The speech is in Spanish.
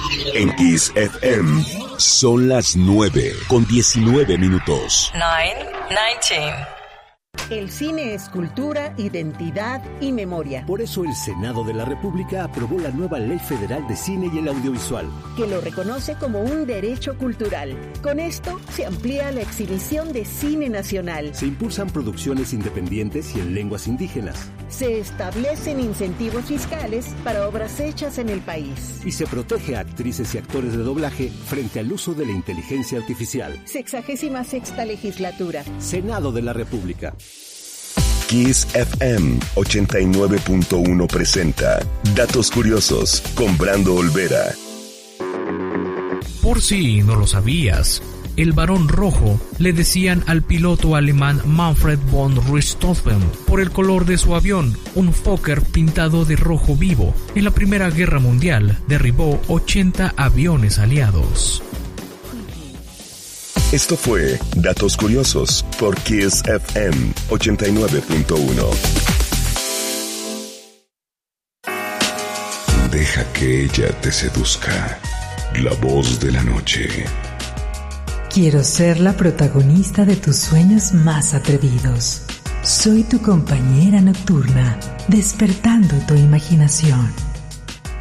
En Kiss FM son las 9:19. 9:19. El cine es cultura, identidad y memoria. Por eso el Senado de la República aprobó la nueva Ley Federal de Cine y el Audiovisual, que lo reconoce como un derecho cultural. Con esto se amplía la exhibición de cine nacional. Se impulsan producciones independientes y en lenguas indígenas. Se establecen incentivos fiscales para obras hechas en el país. Y se protege a actrices y actores de doblaje frente al uso de la inteligencia artificial. 66ª legislatura. Senado de la República. Kiss FM 89.1 presenta Datos Curiosos con Brando Olvera. Por si no lo sabías, el Barón Rojo le decían al piloto alemán Manfred von Richthofen por el color de su avión, un Fokker pintado de rojo vivo. En la Primera Guerra Mundial derribó 80 aviones aliados. Esto fue Datos Curiosos por Kiss FM 89.1. Deja que ella te seduzca. La voz de la noche. Quiero ser la protagonista de tus sueños más atrevidos. Soy tu compañera nocturna, despertando tu imaginación.